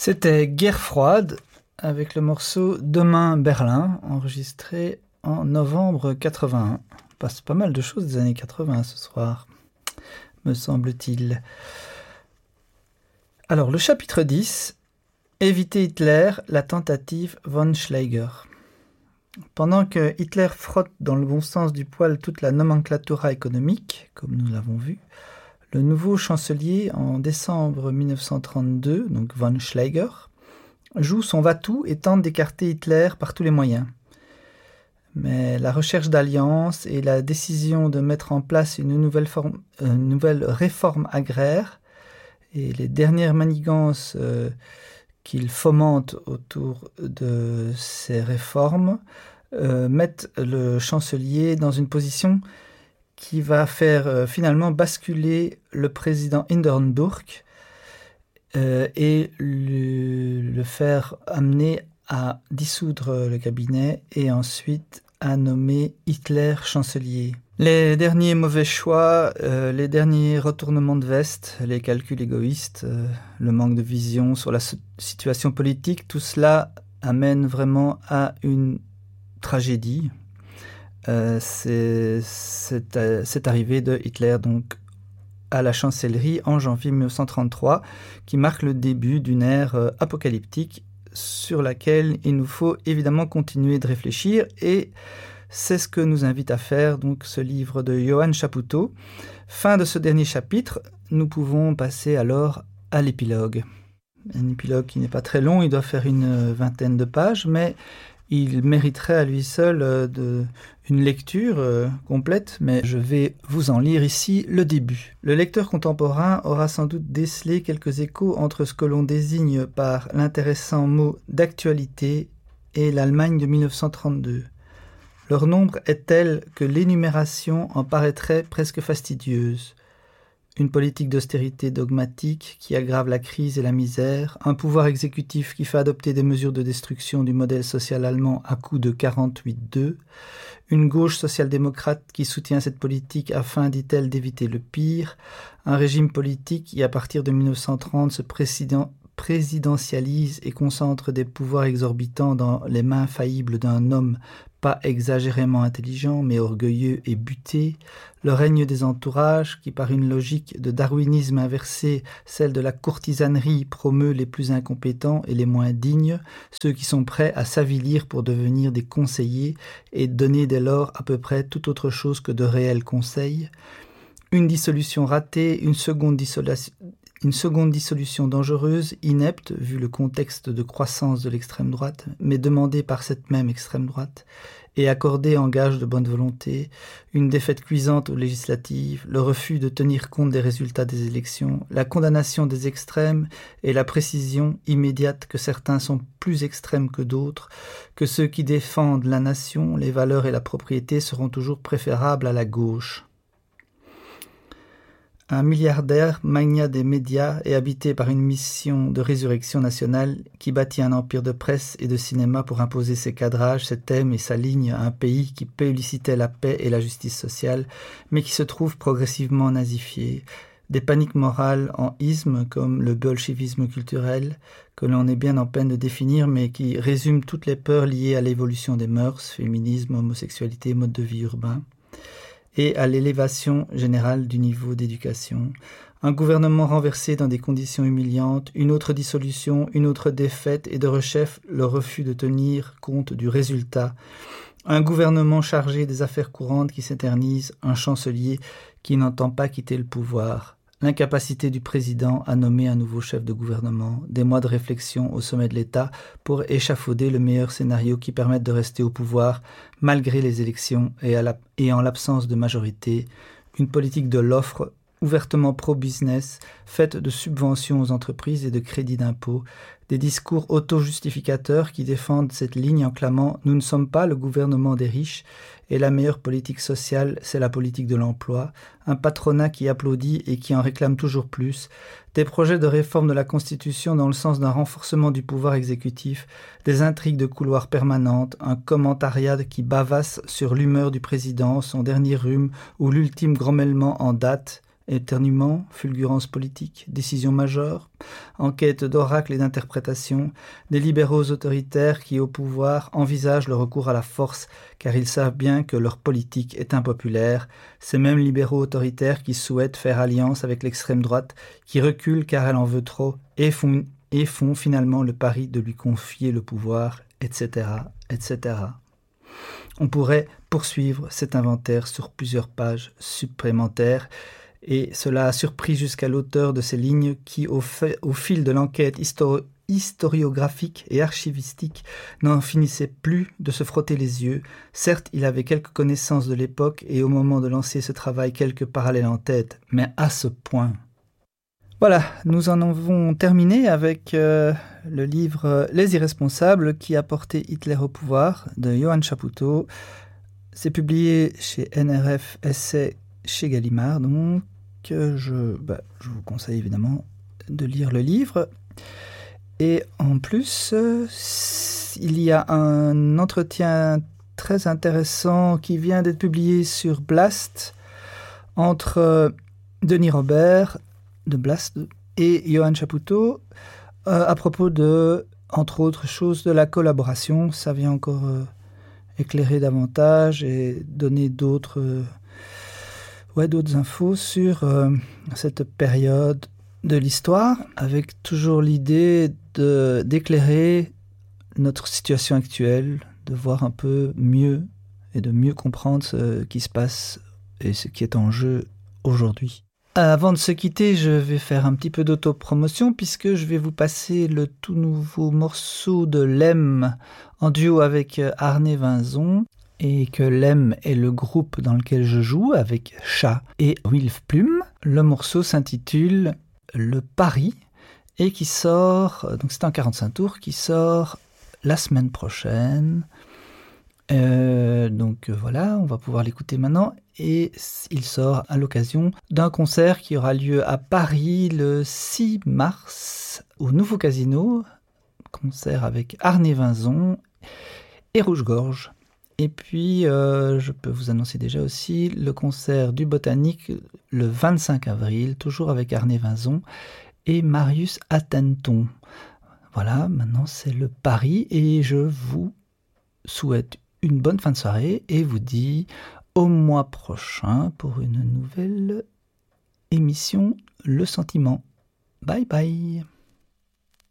C'était Guerre froide avec le morceau Demain Berlin, enregistré en novembre 81. On passe pas mal de choses des années 80 ce soir, me semble-t-il. Alors, le chapitre 10, Éviter Hitler, la tentative von Schleicher. Pendant que Hitler frotte dans le bon sens du poil toute la nomenclatura économique, comme nous l'avons vu, le nouveau chancelier, en décembre 1932, donc von Schleicher, joue son va-tout et tente d'écarter Hitler par tous les moyens. Mais la recherche d'alliances et la décision de mettre en place une nouvelle réforme agraire et les dernières manigances qu'il fomente autour de ces réformes mettent le chancelier dans une position qui va faire finalement basculer le président Hindenburg et le faire amener à dissoudre le cabinet et ensuite à nommer Hitler chancelier. Les derniers mauvais choix, les derniers retournements de veste, les calculs égoïstes, le manque de vision sur la situation politique, tout cela amène vraiment à une tragédie. C'est cette arrivée de Hitler donc à la chancellerie en janvier 1933 qui marque le début d'une ère apocalyptique sur laquelle il nous faut évidemment continuer de réfléchir, et c'est ce que nous invite à faire donc ce livre de Johann Chapoutot. Fin de ce dernier chapitre, nous pouvons passer alors à l'épilogue. Un épilogue qui n'est pas très long, il doit faire une vingtaine de pages, mais il mériterait à lui seul une lecture complète, mais je vais vous en lire ici le début. Le lecteur contemporain aura sans doute décelé quelques échos entre ce que l'on désigne par l'intéressant mot d'actualité et l'Allemagne de 1932. Leur nombre est tel que l'énumération en paraîtrait presque fastidieuse. Une politique d'austérité dogmatique qui aggrave la crise et la misère, un pouvoir exécutif qui fait adopter des mesures de destruction du modèle social allemand à coup de 48-2, une gauche social-démocrate qui soutient cette politique afin, dit-elle, d'éviter le pire, un régime politique qui, à partir de 1930, se présidentialise et concentre des pouvoirs exorbitants dans les mains faillibles d'un homme pas exagérément intelligent, mais orgueilleux et buté, le règne des entourages, qui par une logique de darwinisme inversé, celle de la courtisanerie, promeut les plus incompétents et les moins dignes, ceux qui sont prêts à s'avilir pour devenir des conseillers et donner dès lors à peu près tout autre chose que de réels conseils, une dissolution ratée, une seconde dissolution dangereuse, inepte, vu le contexte de croissance de l'extrême droite, mais demandée par cette même extrême droite, et accordée en gage de bonne volonté, une défaite cuisante aux législatives, le refus de tenir compte des résultats des élections, la condamnation des extrêmes et la précision immédiate que certains sont plus extrêmes que d'autres, que ceux qui défendent la nation, les valeurs et la propriété seront toujours préférables à la gauche. Un milliardaire, magnat des médias et habité par une mission de résurrection nationale qui bâtit un empire de presse et de cinéma pour imposer ses cadrages, ses thèmes et sa ligne à un pays qui plébiscitait la paix et la justice sociale, mais qui se trouve progressivement nazifié. Des paniques morales en isme comme le bolchevisme culturel, que l'on est bien en peine de définir, mais qui résume toutes les peurs liées à l'évolution des mœurs, féminisme, homosexualité, mode de vie urbain, et à l'élévation générale du niveau d'éducation. Un gouvernement renversé dans des conditions humiliantes, une autre dissolution, une autre défaite, et de rechef le refus de tenir compte du résultat. Un gouvernement chargé des affaires courantes qui s'éternise, un chancelier qui n'entend pas quitter le pouvoir. L'incapacité du président à nommer un nouveau chef de gouvernement, des mois de réflexion au sommet de l'État pour échafauder le meilleur scénario qui permette de rester au pouvoir malgré les élections et en l'absence de majorité, une politique de l'offre ouvertement pro-business, faite de subventions aux entreprises et de crédits d'impôt, des discours auto-justificateurs qui défendent cette ligne en clamant « Nous ne sommes pas le gouvernement des riches » et la meilleure politique sociale, c'est la politique de l'emploi, un patronat qui applaudit et qui en réclame toujours plus, des projets de réforme de la Constitution dans le sens d'un renforcement du pouvoir exécutif, des intrigues de couloir permanentes, un commentariat qui bavasse sur l'humeur du président, son dernier rhume ou l'ultime grommellement en date, éternuement, fulgurance politique, décision majeure, enquête d'oracle et d'interprétation, des libéraux autoritaires qui, au pouvoir, envisagent le recours à la force car ils savent bien que leur politique est impopulaire, ces mêmes libéraux autoritaires qui souhaitent faire alliance avec l'extrême droite, qui reculent car elle en veut trop et font finalement le pari de lui confier le pouvoir, etc., etc. On pourrait poursuivre cet inventaire sur plusieurs pages supplémentaires, et cela a surpris jusqu'à l'auteur de ces lignes qui, au fil de l'enquête historiographique et archivistique, n'en finissait plus de se frotter les yeux. Certes, il avait quelques connaissances de l'époque et au moment de lancer ce travail quelques parallèles en tête, mais à ce point. Voilà, nous en avons terminé avec le livre Les Irresponsables qui a porté Hitler au pouvoir de Johann Chapoutot. C'est publié chez NRF Essai chez Gallimard, donc je vous conseille évidemment de lire le livre. Et en plus, il y a un entretien très intéressant qui vient d'être publié sur Blast entre Denis Robert de Blast et Johann Chapoutot à propos de, entre autres choses, de la collaboration. Ça vient encore éclairer davantage et donner d'autres infos sur cette période de l'histoire, avec toujours l'idée d'éclairer notre situation actuelle, de voir un peu mieux et de mieux comprendre ce qui se passe et ce qui est en jeu aujourd'hui. Avant de se quitter, je vais faire un petit peu d'autopromotion puisque je vais vous passer le tout nouveau morceau de Lem en duo avec Arne Vinzon, et que Lem est le groupe dans lequel je joue avec Chat et Wilf Plume. Le morceau s'intitule Le Pari et qui sort, donc c'est un 45 tours qui sort la semaine prochaine. Donc voilà, on va pouvoir l'écouter maintenant et il sort à l'occasion d'un concert qui aura lieu à Paris le 6 mars au Nouveau Casino, concert avec Arne Vinzon et Rouge-Gorge. Et puis je peux vous annoncer déjà aussi le concert du Botanique le 25 avril, toujours avec Arne Vinzon et Marius Attenton. Voilà, maintenant c'est le pari et je vous souhaite une bonne fin de soirée et vous dis au mois prochain pour une nouvelle émission Le Sentiment. Bye bye.